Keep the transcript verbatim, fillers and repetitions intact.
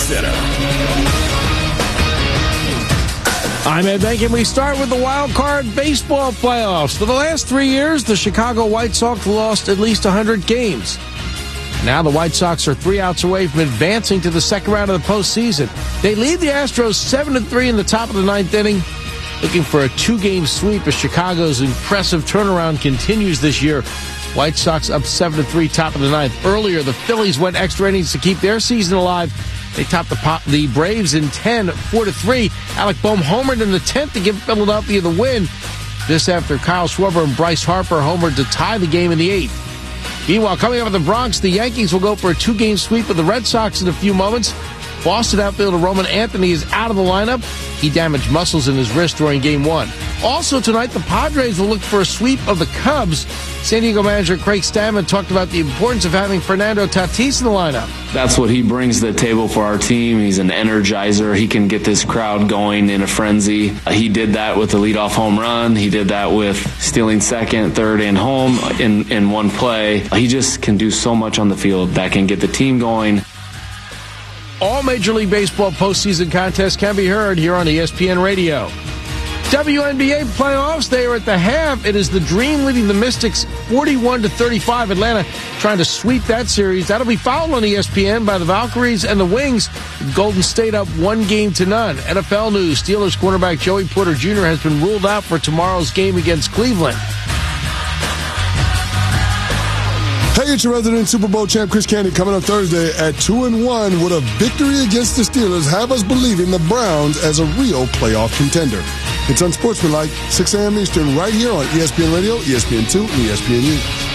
Center. I'm Ed Bank, and we start with the wild card baseball playoffs. For the last three years, the Chicago White Sox lost at least one hundred games. Now the White Sox are three outs away from advancing to the second round of the postseason. They lead the Astros seven to three in the top of the ninth inning, looking for a two-game sweep as Chicago's impressive turnaround continues this year. White Sox up seven to three, top of the ninth. Earlier, the Phillies went extra innings to keep their season alive. They topped the, pop, the Braves in ten, four to three. Alec Boehm homered in the tenth to give Philadelphia the win. This after Kyle Schwarber and Bryce Harper homered to tie the game in the eighth. Meanwhile, coming up in the Bronx, the Yankees will go for a two-game sweep of the Red Sox in a few moments. Boston outfielder Roman Anthony is out of the lineup. He damaged muscles in his wrist during Game one. Also tonight, the Padres will look for a sweep of the Cubs. San Diego manager Craig Stammen talked about the importance of having Fernando Tatis in the lineup. That's what he brings to the table for our team. He's an energizer. He can get this crowd going in a frenzy. He did that with the leadoff home run. He did that with stealing second, third, and home in, in one play. He just can do so much on the field that can get the team going. All Major League Baseball postseason contests can be heard here on E S P N Radio. W N B A playoffs, they are at the half. It is the Dream leading the Mystics forty-one to thirty-five. Atlanta trying to sweep that series. That'll be followed on E S P N by the Valkyries and the Wings. Golden State up one game to none. N F L news, Steelers cornerback Joey Porter Junior has been ruled out for tomorrow's game against Cleveland. Hey, it's your resident Super Bowl champ Chris Candy coming up Thursday at two and one with a victory against the Steelers. Have us believing the Browns as a real playoff contender. It's Unsportsmanlike, six a.m. Eastern, right here on E S P N Radio, E S P N two, and E S P N U.